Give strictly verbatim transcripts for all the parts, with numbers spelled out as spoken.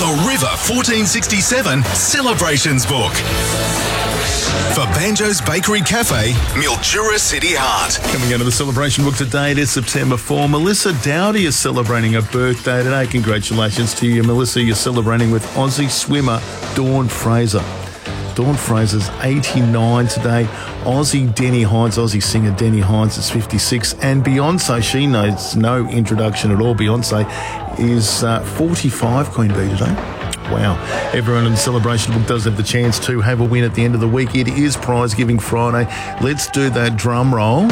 The River fourteen sixty-seven Celebrations Book. For Banjo's Bakery Cafe, Mildura City Heart. Coming out of the celebration book today, it is September fourth. Melissa Dowdy is celebrating her birthday today. Congratulations to you, Melissa. You're celebrating with Aussie swimmer Dawn Fraser. Dawn Fraser's eighty-nine today. Aussie Denny Hines, Aussie singer Denny Hines is fifty-six. And Beyonce, she needs no introduction at all. Beyonce is uh, forty-five, Queen Bee, today. Wow. Everyone in the celebration book does have the chance to have a win at the end of the week. It is Prize Giving Friday. Let's do that drum roll.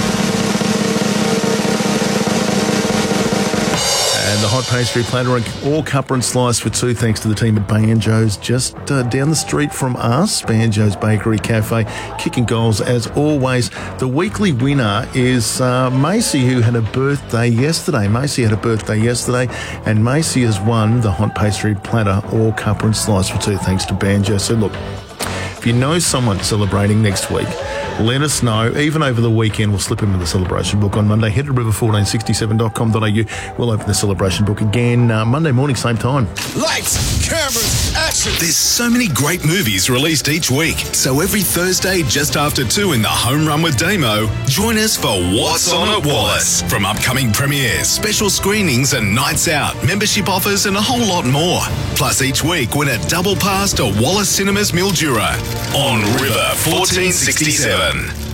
And the hot pastry platter or cuppa and slice for two, thanks to the team at Banjo's, just uh, down the street from us, Banjo's Bakery Cafe, kicking goals as always. The weekly winner is uh, Macy, who had a birthday yesterday. Macy had a birthday yesterday, and Macy has won the hot pastry platter or cuppa and slice for two, thanks to Banjo. So look, if you know someone celebrating next week, let us know. Even over the weekend, we'll slip him in the celebration book on Monday. Head to river fourteen sixty-seven dot com dot a u. We'll open the celebration book again uh, Monday morning, same time. Lights, cameras, action. There's so many great movies released each week. So every Thursday, just after two in the Home Run with Damo, join us for What's On at Wallace. From upcoming premieres, special screenings and nights out, membership offers and a whole lot more. Plus each week, win a double pass to Wallace Cinemas Mildura on River fourteen sixty-seven.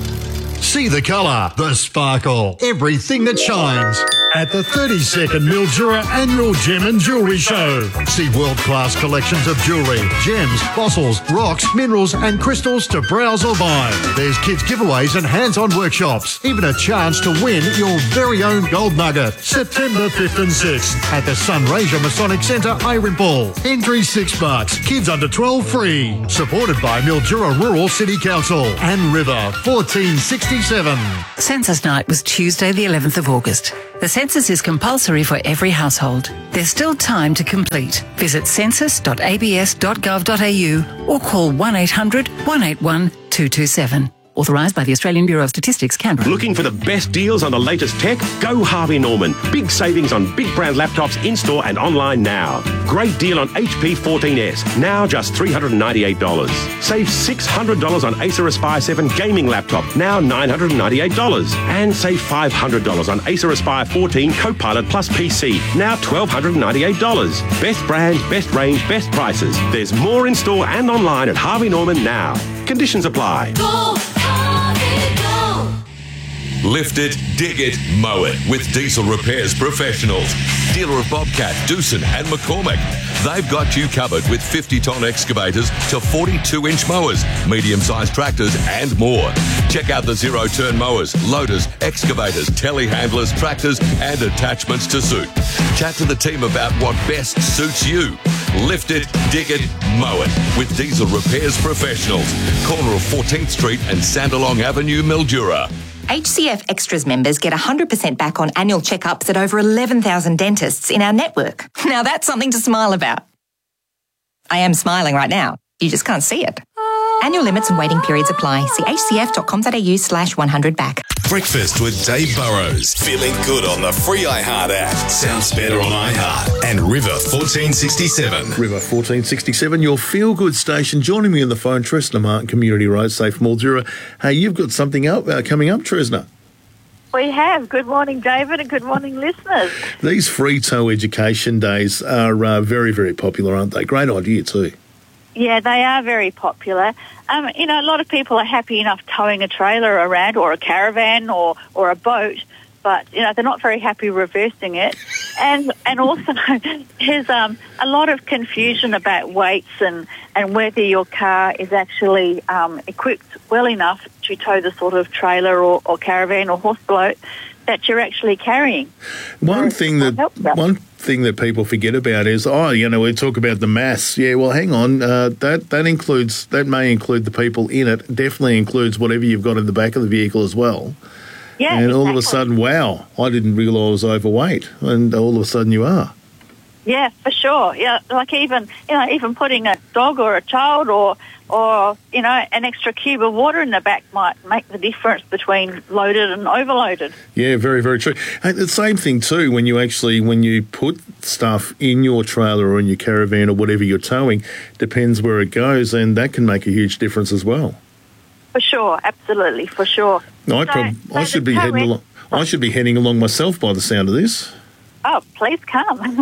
See the colour, the sparkle, everything that shines at the thirty-second Mildura Annual Gem and Jewellery Show. See world-class collections of jewellery, gems, fossils, rocks, minerals and crystals to browse or buy. There's kids giveaways and hands-on workshops. Even a chance to win your very own gold nugget. September fifth and sixth at the Sunraysia Masonic Centre, Irene. Entry six bucks. Kids under twelve free. Supported by Mildura Rural City Council and River fourteen sixty-seven. Census night was Tuesday the eleventh of August. The census is compulsory for every household. There's still time to complete. Visit census dot a b s dot gov dot a u or call one eight hundred, one eight one, two two seven. Authorised by the Australian Bureau of Statistics, Canberra. Looking for the best deals on the latest tech? Go Harvey Norman. Big savings on big brand laptops in-store and online now. Great deal on H P fourteen S, now just three hundred ninety-eight dollars. Save six hundred dollars on Acer Aspire seven gaming laptop, now nine hundred ninety-eight dollars. And save five hundred dollars on Acer Aspire fourteen Copilot Plus P C, now one thousand two hundred ninety-eight dollars. Best brands, best range, best prices. There's more in-store and online at Harvey Norman now. Conditions apply. Go! Lift it, dig it, mow it with Diesel Repairs Professionals. Dealer of Bobcat, Doosan and McCormick. They've got you covered with fifty tonne excavators to forty-two inch mowers, medium-sized tractors and more. Check out the zero-turn mowers, loaders, excavators, telehandlers, tractors and attachments to suit. Chat to the team about what best suits you. Lift it, dig it, mow it with Diesel Repairs Professionals. Corner of fourteenth Street and Sandalong Avenue, Mildura. H C F Extras members get one hundred percent back on annual checkups at over eleven thousand dentists in our network. Now that's something to smile about. I am smiling right now. You just can't see it. Annual limits and waiting periods apply. See h c f dot com dot a u slash one hundred back. Breakfast with Dave Burrows. Feeling good on the free iHeart app. Sounds better on iHeart. And River fourteen sixty-seven. River fourteen sixty-seven, your feel-good station. Joining me on the phone, Tresna Martin, Community Road, Safe Mildura. Hey, you've got something up uh, coming up, Tresna. We have. Good morning, David, and good morning, listeners. These free tow education days are uh, very, very popular, aren't they? Great idea too. Yeah, they are very popular. Um, you know, a lot of people are happy enough towing a trailer around or a caravan or, or a boat, but, you know, they're not very happy reversing it. And and also there's um, a lot of confusion about weights and, and whether your car is actually um, equipped well enough to tow the sort of trailer or, or caravan or horse boat that you're actually carrying. One so thing that one thing that people forget about is, oh, you know, we talk about the mass. Yeah, well, hang on, uh, that that includes that may include the people in it. Definitely includes whatever you've got in the back of the vehicle as well. Yeah, and exactly. all of a sudden, wow, I didn't realise I was overweight, and all of a sudden you are. Yeah, for sure. Yeah, like even you know, even putting a dog or a child or or you know, an extra cube of water in the back might make the difference between loaded and overloaded. Yeah, very, very true. And the same thing too when you actually when you put stuff in your trailer or in your caravan or whatever you're towing, depends where it goes, and that can make a huge difference as well. For sure, absolutely, for sure. I, So- prob- so I the should be tow heading in- along. I should be heading along myself by the sound of this. Oh, please come.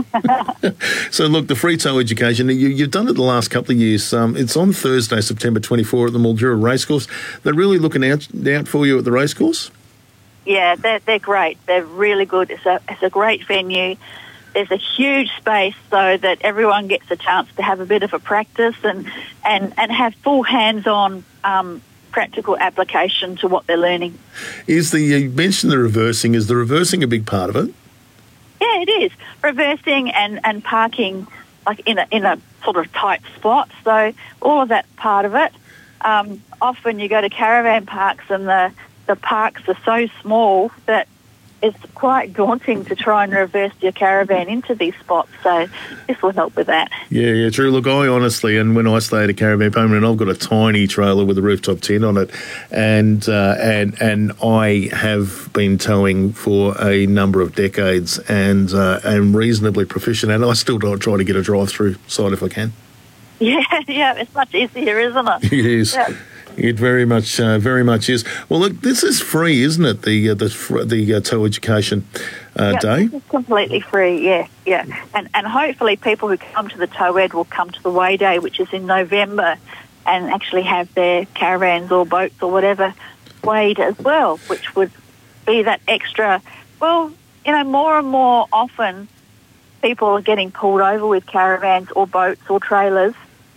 So, look, the free tow education, you, you've done it the last couple of years. Um, it's on Thursday, September twenty-fourth at the Mildura Racecourse. They're really looking out, out for you at the racecourse? Yeah, they're, they're great. They're really good. It's a, it's a great venue. There's a huge space so that everyone gets a chance to have a bit of a practice and, and, and have full hands-on um, practical application to what they're learning. Is the, you mentioned the reversing, is the reversing a big part of it? Yeah, it is. Reversing and, and parking like in a, in a sort of tight spot. So all of that part of it. Um, often you go to caravan parks and the, the parks are so small that it's quite daunting to try and reverse your caravan into these spots. So this will help with that. Yeah, yeah, true. Look, I honestly, and when I stay at a caravan park, and I've got a tiny trailer with a rooftop tent on it, and uh, and and I have been towing for a number of decades, and uh, am reasonably proficient, and I still don't try to get a drive-through side if I can. Yeah, yeah, it's much easier, isn't it? It is. Yeah. It very much, uh, very much is. Well, look, this is free, isn't it? The uh, the fr- the uh, tow education uh, Yeah, day. It's completely free, yeah, yeah. And and hopefully people who come to the tow ed will come to the Way Day, which is in November, and actually have their caravans or boats or whatever weighed as well, which would be that extra. Well, you know, more and more often people are getting pulled over with caravans or boats or trailers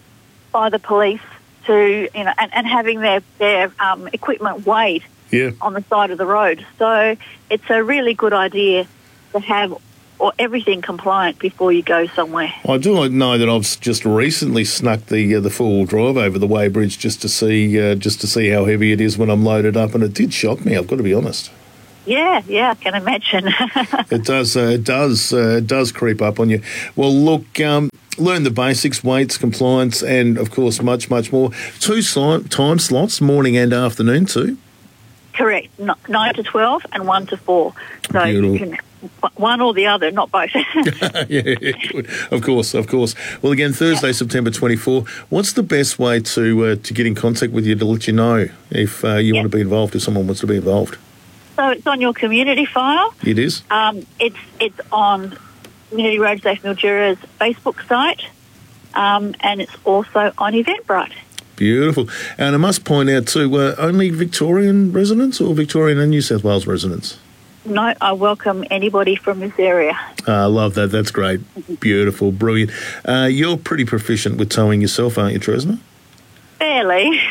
by the police to, you know, and, and having their, their um, equipment weighed Yeah. on the side of the road. So it's a really good idea to have or everything compliant before you go somewhere. I do know that I've just recently snuck the uh, the four wheel drive over the weighbridge just to see uh, just to see how heavy it is when I'm loaded up, and it did shock me. I've got to be honest. Yeah, yeah, I can imagine. It does. Uh, it does. Uh, it does creep up on you. Well, look. Um, learn the basics, weights, compliance, and of course, much, much more. Two si- time slots, morning and afternoon too. Correct. No, nine to twelve and one to four. So Beautiful. you can one or the other, not both. yeah, yeah, good. Of course, of course. Well, again, Thursday, September twenty-fourth. What's the best way to uh, to get in contact with you to let you know if uh, you Yeah. want to be involved, if someone wants to be involved? So it's on your community file. It is. Um, it's it's on Community Road Safe Mildura's Facebook site, um, and it's also on Eventbrite. Beautiful. And I must point out too, uh, only Victorian residents or Victorian and New South Wales residents? No, I welcome anybody from this area. I uh, love that. That's great. Beautiful. Brilliant. Uh, you're pretty proficient with towing yourself, aren't you, Tresna? Fairly.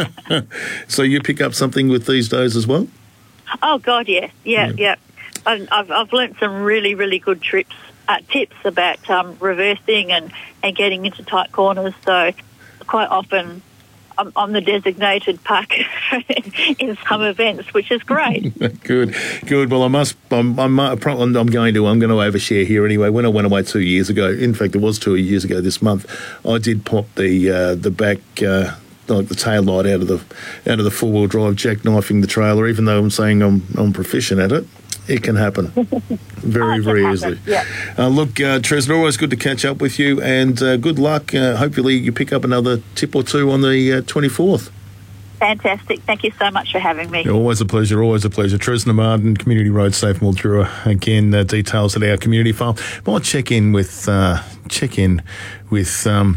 So you pick up something with these days as well? Oh, God, yeah. Yeah, yeah. I've, I've, I've learnt some really, really good trips, uh, tips about um, reversing and, and getting into tight corners. So quite often I'm, I'm the designated puck in some events, which is great. Good, good. Well, I must. I'm. I'm, I'm going to. I'm going to overshare here anyway. When I went away two years ago, in fact, it was two years ago this month, I did pop the uh, the back. Uh, like the tail light out of the out of the four wheel drive, jackknifing the trailer. Even though I'm saying I'm I'm proficient at it, it can happen very Oh, it very can easily. happen, yeah. Uh, look, uh, Tresna, always good to catch up with you, and uh, good luck. Uh, hopefully, you pick up another tip or two on the uh, twenty-fourth. Fantastic. Thank you so much for having me. Always a pleasure, always a pleasure. Tresna Martin, Community Road Safe Mildura. Again, uh, details at our community file. Might check in with uh, check in with. Um,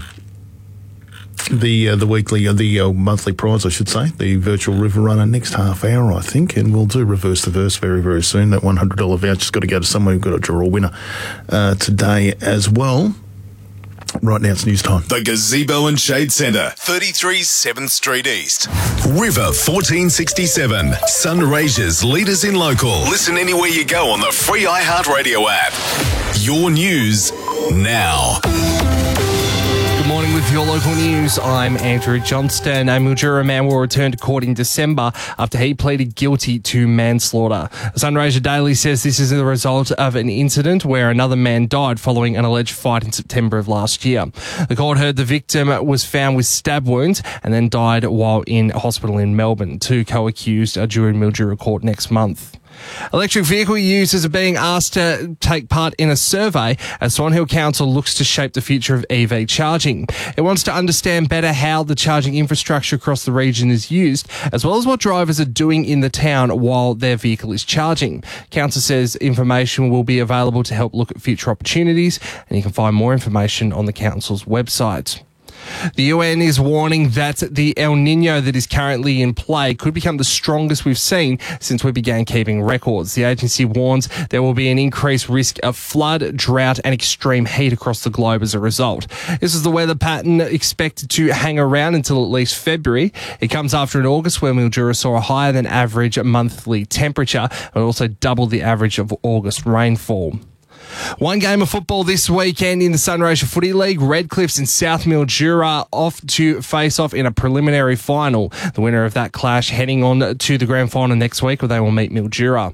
The uh, the weekly, uh, the uh, monthly prize, I should say, the virtual river runner next half hour, I think, and we'll do reverse the verse very, very soon. That one hundred dollars voucher's got to go to someone who's got to draw a winner uh, today as well. Right now it's news time. The Gazebo and Shade Centre, thirty-three seventh Street East. River fourteen sixty-seven. Sunraysia's leaders in local. Listen anywhere you go on the free iHeartRadio app. Your news now. Good morning with your local news. I'm Andrew Johnston. A Mildura man will return to court in December after he pleaded guilty to manslaughter. The Sunraysia Daily says this is the result of an incident where another man died following an alleged fight in September of last year. The court heard the victim was found with stab wounds and then died while in hospital in Melbourne. Two co-accused are due in Mildura court next month. Electric vehicle users are being asked to take part in a survey as Swan Hill Council looks to shape the future of E V charging. It wants to understand better how the charging infrastructure across the region is used, as well as what drivers are doing in the town while their vehicle is charging. Council says information will be available to help look at future opportunities, and you can find more information on the council's website. The U N is warning that the El Niño that is currently in play could become the strongest we've seen since we began keeping records. The agency warns there will be an increased risk of flood, drought and extreme heat across the globe as a result. This is the weather pattern expected to hang around until at least February. It comes after an August where Mildura saw a higher than average monthly temperature and also double the average of August rainfall. One game of football this weekend in the Sunraysia Footy League. Redcliffs and South Mildura off to face off in a preliminary final. The winner of that clash heading on to the grand final next week where they will meet Mildura.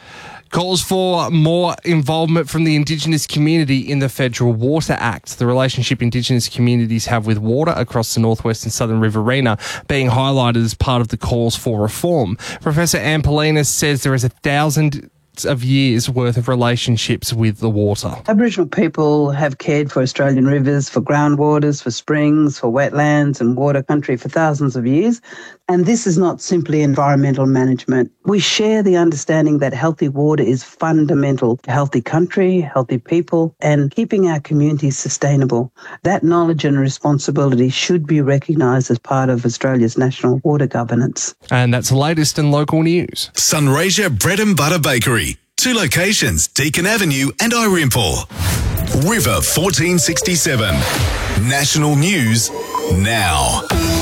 Calls for more involvement from the Indigenous community in the Federal Water Act. The relationship Indigenous communities have with water across the northwest and southern Riverina being highlighted as part of the calls for reform. Professor Anne Polinas says there is a thousand of years worth of relationships with the water. Aboriginal people have cared for Australian rivers, for groundwaters, for springs, for wetlands and water country for thousands of years. And this is not simply environmental management. We share the understanding that healthy water is fundamental to healthy country, healthy people, and keeping our communities sustainable. That knowledge and responsibility should be recognised as part of Australia's national water governance. And that's the latest in local news. Sunraysia Bread and Butter Bakery. Two locations, Deakin Avenue and Irimple. River fourteen sixty-seven. National News now.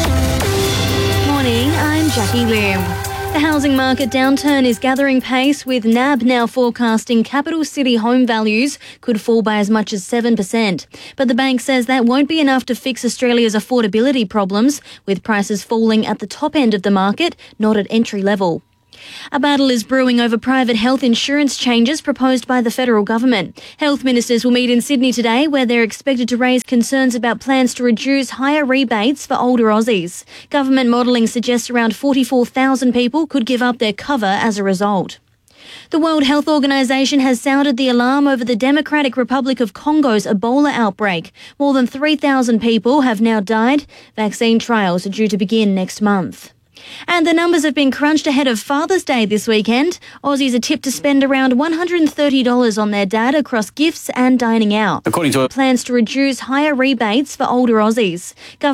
Morning, I'm Jackie Lim. The housing market downturn is gathering pace, with N A B now forecasting capital city home values could fall by as much as seven percent. But the bank says that won't be enough to fix Australia's affordability problems, with prices falling at the top end of the market, not at entry level. A battle is brewing over private health insurance changes proposed by the federal government. Health ministers will meet in Sydney today, where they're expected to raise concerns about plans to reduce higher rebates for older Aussies. Government modelling suggests around forty-four thousand people could give up their cover as a result. The World Health Organization has sounded the alarm over the Democratic Republic of Congo's Ebola outbreak. More than three thousand people have now died. Vaccine trials are due to begin next month. And the numbers have been crunched ahead of Father's Day this weekend. Aussies are tipped to spend around one hundred thirty dollars on their dad across gifts and dining out. According to plans to reduce higher rebates for older Aussies.